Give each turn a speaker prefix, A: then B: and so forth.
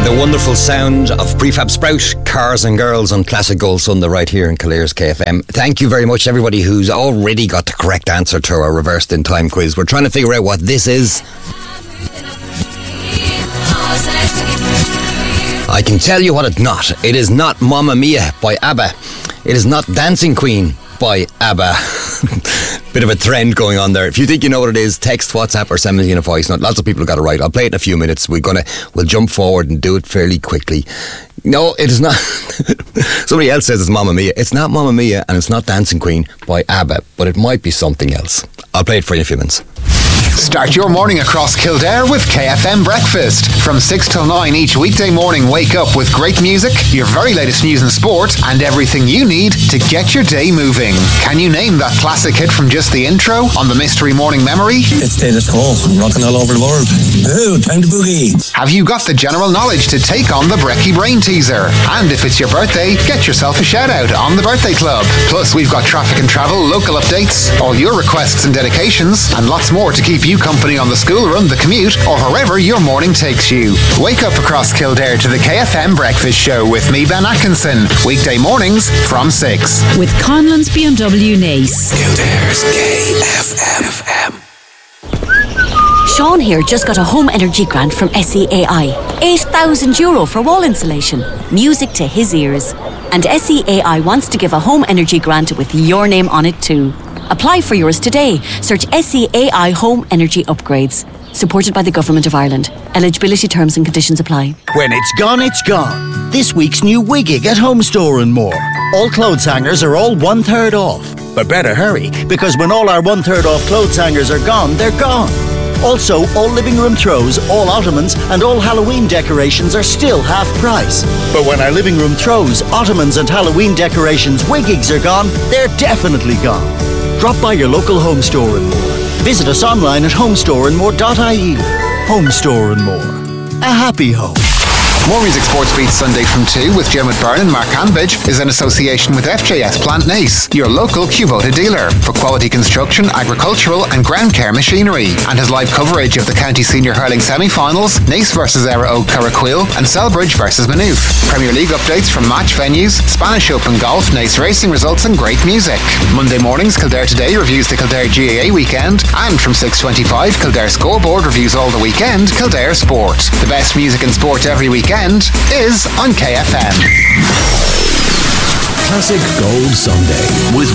A: The wonderful sound of Prefab Sprout, Cars and Girls on Classic Gold Sunday right here in Calere's KFM. Thank you very much everybody who's already got the correct answer to our reversed in time quiz. We're trying to figure out what this is. I can tell you what it's not. It is not Mamma Mia by ABBA. It is not Dancing Queen by ABBA. Bit of a trend going on there. If you think you know what it is, text, WhatsApp or send me in a voice note. Lots of people have got it right. I'll play it in a few minutes. We'll jump forward and do it fairly quickly. No, it is not. Somebody else says it's Mamma Mia. It's not Mamma Mia and it's not Dancing Queen by ABBA, but it might be something else. I'll play it for you in a few minutes.
B: Start your morning across Kildare with KFM Breakfast. From 6 till 9 each weekday morning, wake up with great music, your very latest news and sport, and everything you need to get your day moving. Can you name that classic hit from just the intro on the Mystery Morning Memory?
C: It's Status Quo, rocking all over the world. Ooh, time to boogie.
B: Have you got the general knowledge to take on the Brekkie Brain Teaser? And if it's your birthday, get yourself a shout out on the Birthday Club. Plus, we've got traffic and travel, local updates, all your requests and dedications, and lots more to keep you company on the school run, the commute, or wherever your morning takes you. Wake up across Kildare to the KFM Breakfast Show with me, Ben Atkinson. Weekday mornings from 6.
D: With Conlon's BMW Nace.
E: Kildare's KFM.
F: Sean here just got a home energy grant from SEAI. €8,000 for wall insulation. Music to his ears. And SEAI wants to give a home energy grant with your name on it too. Apply for yours today. Search SEAI Home Energy Upgrades. Supported by the Government of Ireland. Eligibility terms and conditions apply.
G: When it's gone, it's gone. This week's new Wiggig at Home Store and More. All clothes hangers are all 1/3 off. But better hurry, because when all our 1/3 off clothes hangers are gone, they're gone. Also, all living room throws, all ottomans and all Halloween decorations are still half price. But when our living room throws, ottomans and Halloween decorations Wiggigs are gone, they're definitely gone. Drop by your local Home Store and More. Visit us online at homestoreandmore.ie. Home Store and More. A happy home.
B: More Music Sports Beat Sunday from 2 with Jim Byrne and Mark Hanbidge is in association with FJS Plant Nace, your local Kubota dealer for quality construction, agricultural and ground care machinery, and has live coverage of the County Senior Hurling semi-finals, Nace vs Era Oak Curraquil and Selbridge vs Maynooth. Premier League updates from match venues, Spanish Open golf, Nace racing results and great music. Monday mornings, Kildare Today reviews the Kildare GAA weekend, and from 6:25, Kildare Scoreboard reviews all the weekend, Kildare Sport. The best music and sport every weekend is on KFM.
E: Classic Gold Sunday with